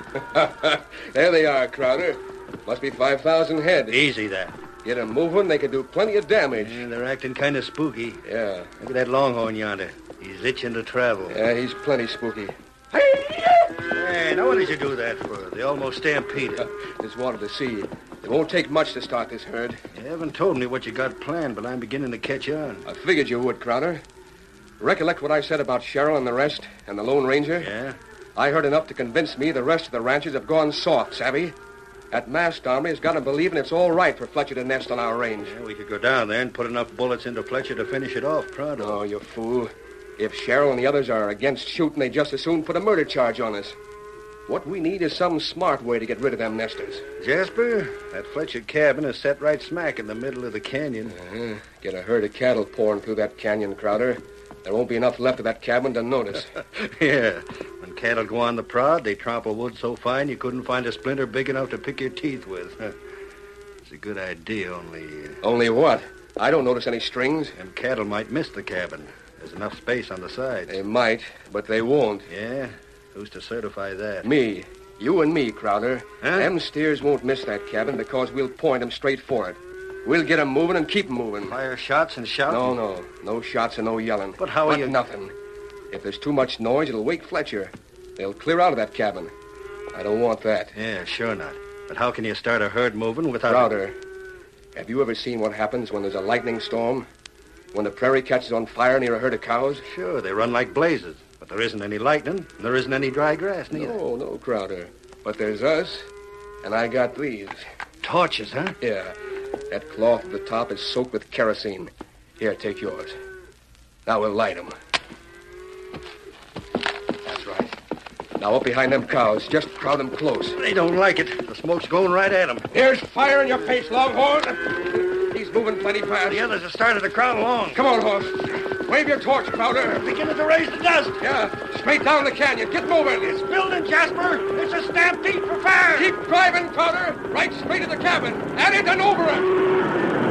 There they are, Crowder. Must be 5,000 head. Easy, that. Get them moving, they could do plenty of damage. Yeah, they're acting kind of spooky. Yeah. Look at that longhorn yonder. He's itching to travel. Yeah, he's plenty spooky. Hey, now what did you do that for? They almost stampeded. Just wanted to see. It won't take much to start this herd. You haven't told me what you got planned, but I'm beginning to catch on. I figured you would, Crowder. Recollect what I said about Cheryl and the rest, and the Lone Ranger? Yeah? I heard enough to convince me the rest of the ranchers have gone soft, savvy? That masked army has got them believing it's all right for Fletcher to nest on our range. Yeah, we could go down there and put enough bullets into Fletcher to finish it off, Prado. Oh, you fool. If Cheryl and the others are against shooting, they just as soon put a murder charge on us. What we need is some smart way to get rid of them nesters. Jasper, that Fletcher cabin is set right smack in the middle of the canyon. Get a herd of cattle pouring through that canyon, Crowder. There won't be enough left of that cabin to notice. Yeah. When cattle go on the prod, they trample wood so fine you couldn't find a splinter big enough to pick your teeth with. It's a good idea, only... Only what? I don't notice any strings. Them cattle might miss the cabin. There's enough space on the sides. They might, but they won't. Yeah? Who's to certify that? Me. You and me, Crowder. Huh? Them steers won't miss that cabin because we'll point them straight for it. We'll get them moving and keep them moving. Fire shots and shouting? No. No shots and no yelling. But how are you... Nothing. If there's too much noise, it'll wake Fletcher. They'll clear out of that cabin. I don't want that. Yeah, sure not. But how can you start a herd moving without... Crowder, have you ever seen what happens when there's a lightning storm? When the prairie catches on fire near a herd of cows? Sure, they run like blazes. But there isn't any lightning, and there isn't any dry grass, neither. No, Crowder. But there's us, and I got these. Torches, huh? Yeah. That cloth at the top is soaked with kerosene. Here, take yours. Now we'll light them. That's right. Now up behind them cows. Just crowd them close. They don't like it. The smoke's going right at them. Here's fire in your face, Longhorn. He's moving plenty fast. The others have started to crowd along. Come on, horse. Wave your torch, Crowder. Beginning to raise the dust. Yeah, straight down the canyon. Get moving. It's building, Jasper. It's a stampede for fire. Keep driving, Crowder. Right straight to the cabin. At it and over it.